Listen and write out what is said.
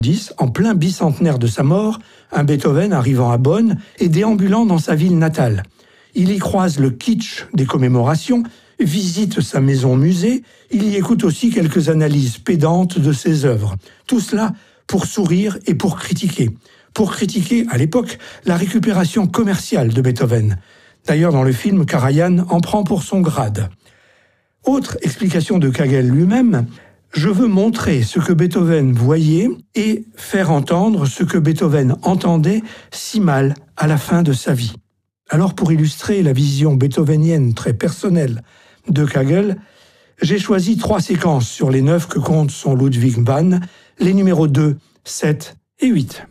En plein bicentenaire de sa mort, un Beethoven arrivant à Bonn et déambulant dans sa ville natale. Il y croise le kitsch des commémorations, visite sa maison-musée, il y écoute aussi quelques analyses pédantes de ses œuvres. Tout cela pour sourire et pour critiquer. Pour critiquer, à l'époque, la récupération commerciale de Beethoven. D'ailleurs, dans le film, Karajan en prend pour son grade. Autre explication de Kagel lui-même, je veux montrer ce que Beethoven voyait et faire entendre ce que Beethoven entendait si mal à la fin de sa vie. Alors pour illustrer la vision beethovenienne très personnelle de Kagel, j'ai choisi 3 séquences sur les 9 que compte son Ludwig van, les numéros 2, 7 et 8.